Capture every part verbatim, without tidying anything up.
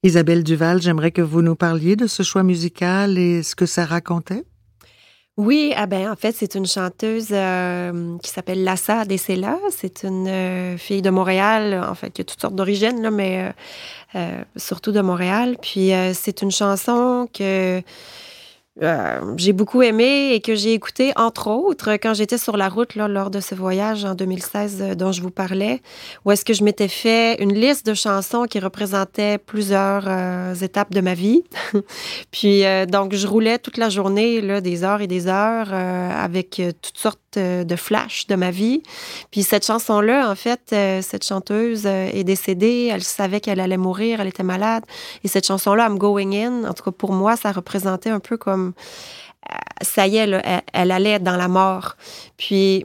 Isabelle Duval, j'aimerais que vous nous parliez de ce choix musical et ce que ça racontait. Oui, ah ben en fait, c'est une chanteuse euh, qui s'appelle Lassa Adesela. C'est une euh, fille de Montréal, en fait, qui a toutes sortes d'origines, là, mais euh, euh, surtout de Montréal. Puis euh, c'est une chanson que euh, j'ai beaucoup aimée et que j'ai écoutée, entre autres, quand j'étais sur la route là, lors de ce voyage en deux mille seize euh, dont je vous parlais, où est-ce que je m'étais fait une liste de chansons qui représentaient plusieurs euh, étapes de ma vie. Puis, euh, donc, je roulais toute la journée, là, des heures et des heures, euh, avec euh, toutes sortes euh, de flashs de ma vie. Puis, cette chanson-là, en fait, euh, cette chanteuse euh, est décédée. Elle savait qu'elle allait mourir, elle était malade. Et cette chanson-là, I'm Going In, en tout cas, pour moi, ça représentait un peu comme... Euh, ça y est, là, elle, elle allait être dans la mort. Puis...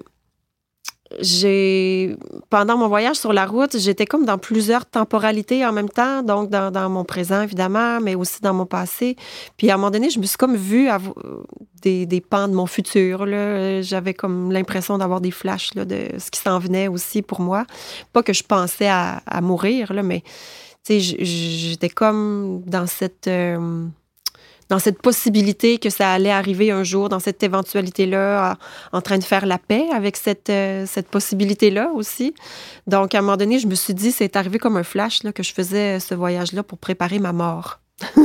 J'ai pendant mon voyage sur la route, j'étais comme dans plusieurs temporalités en même temps, donc dans, dans mon présent évidemment, mais aussi dans mon passé. Puis à un moment donné, je me suis comme vue à des, des pans de mon futur. Là. J'avais comme l'impression d'avoir des flashs là, de ce qui s'en venait aussi pour moi. Pas que je pensais à, à mourir, là, mais j'étais comme dans cette... Euh, dans cette possibilité que ça allait arriver un jour, dans cette éventualité-là, en, en train de faire la paix avec cette, euh, cette possibilité-là aussi. Donc, à un moment donné, je me suis dit, c'est arrivé comme un flash là, que je faisais ce voyage-là pour préparer ma mort.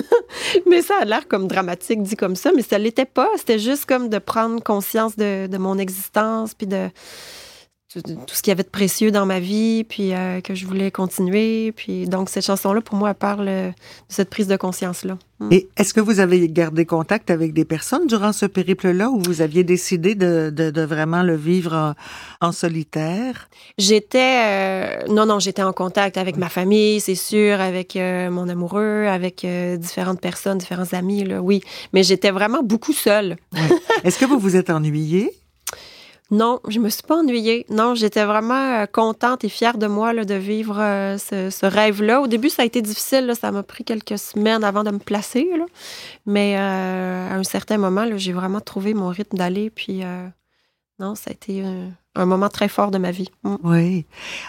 Mais ça a l'air comme dramatique dit comme ça, mais ça l'était pas. C'était juste comme de prendre conscience de, de mon existence, puis de tout, tout ce qu'il y avait de précieux dans ma vie, puis euh, que je voulais continuer. Puis donc, cette chanson-là, pour moi, elle parle de cette prise de conscience-là. Mm. Et est-ce que vous avez gardé contact avec des personnes durant ce périple-là ou vous aviez décidé de, de, de vraiment le vivre en, en solitaire? J'étais... Euh, non, non, j'étais en contact avec ma famille, c'est sûr, avec euh, mon amoureux, avec euh, différentes personnes, différents amis, là, oui. Mais j'étais vraiment beaucoup seule. Ouais. Est-ce que vous vous êtes ennuyée? Non, je me suis pas ennuyée. Non, j'étais vraiment euh, contente et fière de moi là, de vivre euh, ce, ce rêve-là. Au début, ça a été difficile. Là, ça m'a pris quelques semaines avant de me placer. Là. Mais euh, à un certain moment, là, j'ai vraiment trouvé mon rythme d'aller. Puis, euh, non, ça a été un, un moment très fort de ma vie. Mm. Oui.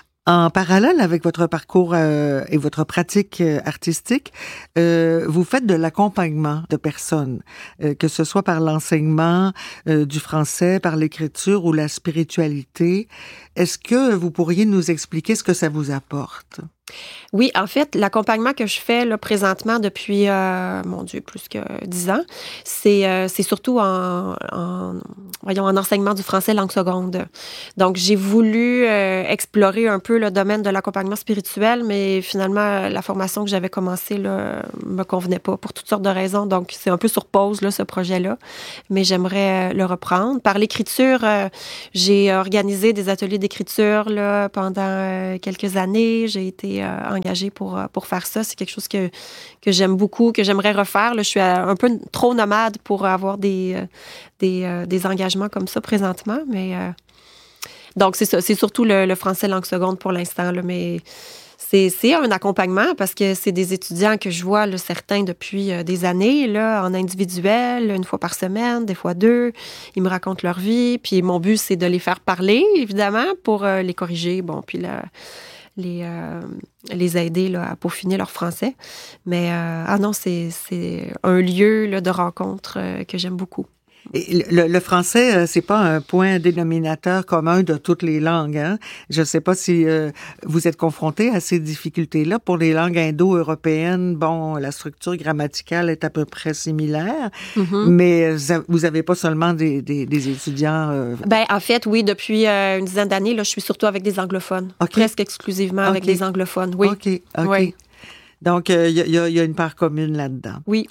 En parallèle avec votre parcours euh, et votre pratique euh, artistique, euh, vous faites de l'accompagnement de personnes, euh, que ce soit par l'enseignement euh, du français, par l'écriture ou la spiritualité. Est-ce que vous pourriez nous expliquer ce que ça vous apporte? Oui, en fait, l'accompagnement que je fais là, présentement depuis, euh, mon Dieu, plus que dix ans, c'est, euh, c'est surtout en, en, voyons, en enseignement du français langue seconde. Donc, j'ai voulu euh, explorer un peu le domaine de l'accompagnement spirituel, mais finalement, la formation que j'avais commencée là, me convenait pas pour toutes sortes de raisons. Donc, c'est un peu sur pause, là, ce projet-là, mais j'aimerais euh, le reprendre. Par l'écriture, euh, j'ai organisé des ateliers d'écriture là, pendant euh, quelques années. J'ai été Euh, engagée pour, pour faire ça. C'est quelque chose que, que j'aime beaucoup, que j'aimerais refaire. Là, je suis un peu trop nomade pour avoir des, des, euh, des engagements comme ça présentement. Mais, euh, donc, c'est ça. C'est surtout le, le français langue seconde pour l'instant. Là, mais c'est, c'est un accompagnement parce que c'est des étudiants que je vois, là, certains depuis euh, des années, là, en individuel, une fois par semaine, des fois deux. Ils me racontent leur vie. Puis mon but, c'est de les faire parler, évidemment, pour euh, les corriger. Bon, puis là... Les, euh, les aider là, à peaufiner leur français. Mais euh, ah non, c'est, c'est un lieu là, de rencontre euh, que j'aime beaucoup. Et le, le français, euh, c'est pas un point dénominateur commun de toutes les langues. Hein? Je ne sais pas si euh, vous êtes confronté à ces difficultés-là. Pour les langues indo-européennes, bon, la structure grammaticale est à peu près similaire, mm-hmm. mais vous n'avez pas seulement des, des, des étudiants... Euh... Ben, en fait, oui, depuis euh, une dizaine d'années, là, je suis surtout avec des anglophones. Okay. Presque exclusivement okay. avec des anglophones, oui. OK, OK. Oui. Donc, il euh, y, y, y a une part commune là-dedans. Oui.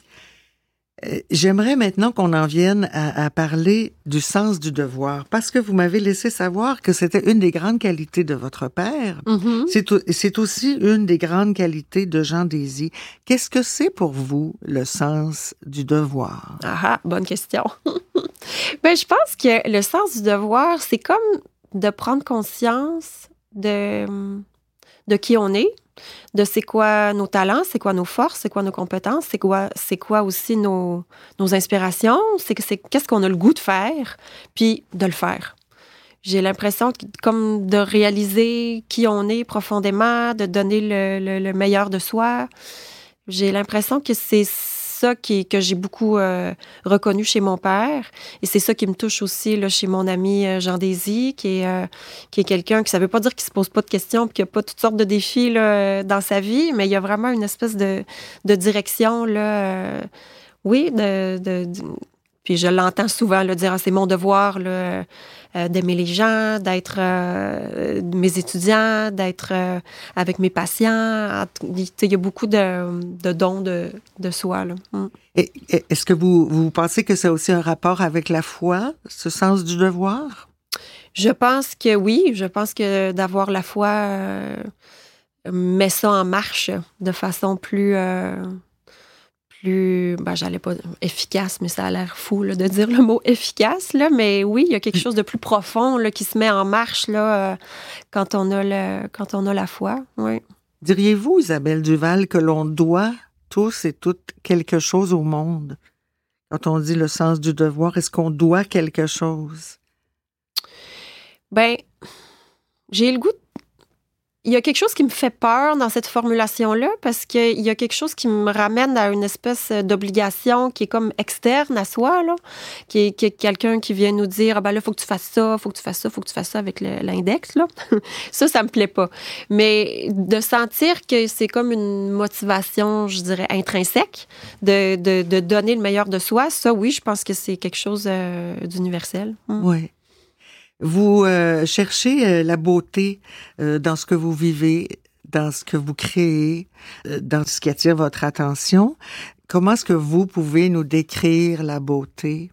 J'aimerais maintenant qu'on en vienne à, à parler du sens du devoir, parce que vous m'avez laissé savoir que c'était une des grandes qualités de votre père. Mm-hmm. C'est, c'est aussi une des grandes qualités de Jean Désy. Qu'est-ce que c'est pour vous, le sens du devoir? Ah, bonne question. Ben, je pense que le sens du devoir, c'est comme de prendre conscience de, de qui on est, de c'est quoi nos talents, c'est quoi nos forces, c'est quoi nos compétences, c'est quoi, c'est quoi aussi nos, nos inspirations, c'est, c'est qu'est-ce qu'on a le goût de faire, puis de le faire. J'ai l'impression que, comme de réaliser qui on est profondément, de donner le, le, le meilleur de soi. J'ai l'impression que c'est ça qui, que j'ai beaucoup euh, reconnu chez mon père. Et c'est ça qui me touche aussi là, chez mon ami euh, Jean Désy, qui est, euh, qui est quelqu'un qui, ça veut pas dire qu'il se pose pas de questions et qu'il n'y a pas toutes sortes de défis là, dans sa vie, mais il y a vraiment une espèce de, de direction, là, euh, oui, de, de, de puis je l'entends souvent là, dire ah, c'est mon devoir là, euh, d'aimer les gens, d'être euh, mes étudiants, d'être euh, avec mes patients. Il y a beaucoup de, de dons de, de soi. Là. Mm. Et, est-ce que vous, vous pensez que ça a aussi un rapport avec la foi, ce sens du devoir? Je pense que oui. Je pense que d'avoir la foi euh, met ça en marche de façon plus... Euh, plus, ben, j'allais pas efficace, mais ça a l'air fou là, de dire le mot efficace, là, mais oui, il y a quelque chose de plus profond là, qui se met en marche là, euh, quand, on a le, quand on a la foi. Oui. Diriez-vous, Isabelle Duval, que l'on doit tous et toutes quelque chose au monde? Quand on dit le sens du devoir, est-ce qu'on doit quelque chose? Ben, j'ai le goût de il y a quelque chose qui me fait peur dans cette formulation-là parce qu'il y a quelque chose qui me ramène à une espèce d'obligation qui est comme externe à soi, là, qui est, qui est quelqu'un qui vient nous dire « Ah ben là, il faut que tu fasses ça, il faut que tu fasses ça, il faut que tu fasses ça avec le, l'index. » là. Ça, ça me plaît pas. Mais de sentir que c'est comme une motivation, je dirais, intrinsèque de, de, de donner le meilleur de soi, ça, oui, je pense que c'est quelque chose euh, d'universel. Mm. Oui. Vous euh, cherchez euh, la beauté euh, dans ce que vous vivez, dans ce que vous créez, euh, dans ce qui attire votre attention. Comment est-ce que vous pouvez nous décrire la beauté?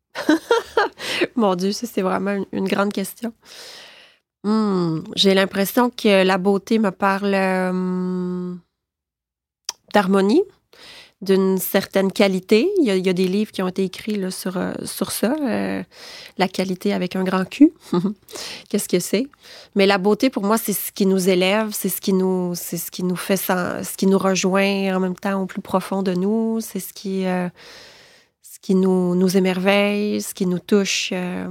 Mon Dieu, ça, c'est vraiment une, une grande question. Hum, j'ai l'impression que la beauté me parle hum, d'harmonie, d'une certaine qualité. Il y a, il y a des livres qui ont été écrits là, sur, euh, sur ça. Euh, la qualité avec un grand Q. Qu'est-ce que c'est? Mais la beauté, pour moi, c'est ce qui nous élève, c'est ce qui nous, c'est ce qui nous fait sens, ce qui nous rejoint en même temps au plus profond de nous. C'est ce qui, euh, ce qui nous, nous émerveille, ce qui nous touche. Euh,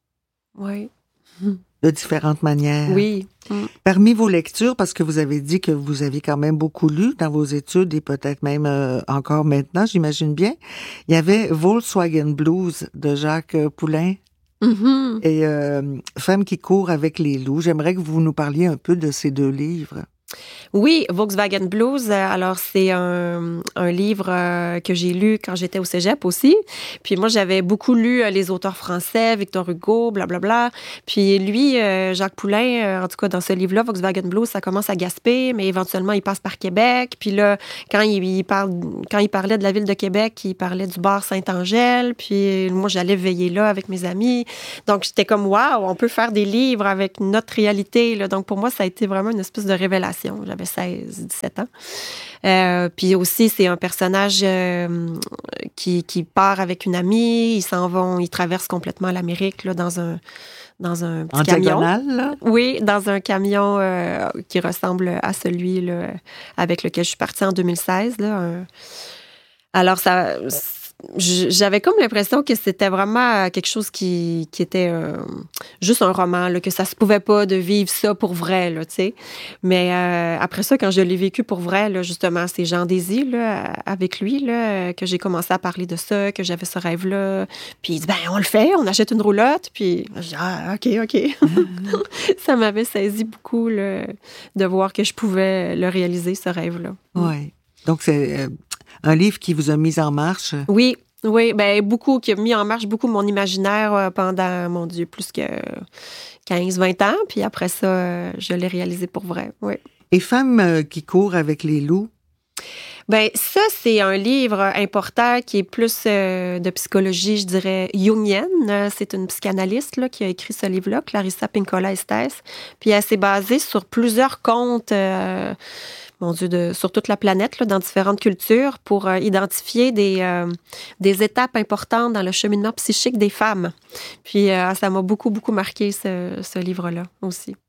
oui. De différentes manières. Oui. Mm. Parmi vos lectures, parce que vous avez dit que vous aviez quand même beaucoup lu dans vos études et peut-être même euh, encore maintenant, j'imagine bien, il y avait Volkswagen Blues de Jacques Poullain Mm-hmm. et euh, Femme qui court avec les loups. J'aimerais que vous nous parliez un peu de ces deux livres. Oui, Volkswagen Blues, alors c'est un, un livre euh, que j'ai lu quand j'étais au cégep aussi. Puis moi, j'avais beaucoup lu euh, les auteurs français, Victor Hugo, blablabla. Puis lui, euh, Jacques Poullain, euh, en tout cas dans ce livre-là, Volkswagen Blues, ça commence à Gaspé, mais éventuellement, il passe par Québec. Puis là, quand il, il, parle, quand il parlait de la ville de Québec, il parlait du bar Saint-Angèle. Puis moi, j'allais veiller là avec mes amis. Donc, j'étais comme, waouh, on peut faire des livres avec notre réalité, là. Donc, pour moi, ça a été vraiment une espèce de révélation. J'avais seize, dix-sept ans. Euh, puis aussi, c'est un personnage euh, qui, qui part avec une amie. Ils s'en vont, ils traversent complètement l'Amérique là, dans un, dans un petit en camion. Diagonale, là? Oui, dans un camion euh, qui ressemble à celui là, avec lequel je suis partie en deux mille seize. Là, un... Alors, ça... J'avais comme l'impression que c'était vraiment quelque chose qui, qui était euh, juste un roman, là, que ça se pouvait pas de vivre ça pour vrai, là, tu sais. Mais euh, après ça, quand je l'ai vécu pour vrai, là, justement, c'est Jean Désy, là, avec lui, là, que j'ai commencé à parler de ça, que j'avais ce rêve-là. Puis il dit, ben, on le fait, on achète une roulotte. Puis je dis, ah, OK, OK. Ça m'avait saisi beaucoup, là, de voir que je pouvais le réaliser, ce rêve-là. Oui. Donc, c'est... Euh... un livre qui vous a mis en marche? Oui, oui, ben beaucoup, qui a mis en marche beaucoup mon imaginaire pendant, mon Dieu, plus que quinze vingt ans. Puis après ça, je l'ai réalisé pour vrai, oui. Et Femme qui court avec les loups? Ben ça, c'est un livre important qui est plus euh, de psychologie, je dirais, jungienne. C'est une psychanalyste là, qui a écrit ce livre-là, Clarissa Pinkola Estes. Puis elle s'est basée sur plusieurs contes... Euh, mon Dieu, de, sur toute la planète, là, dans différentes cultures, pour euh, identifier des, euh, des étapes importantes dans le cheminement psychique des femmes. Puis euh, ça m'a beaucoup, beaucoup marqué, ce, ce livre-là aussi.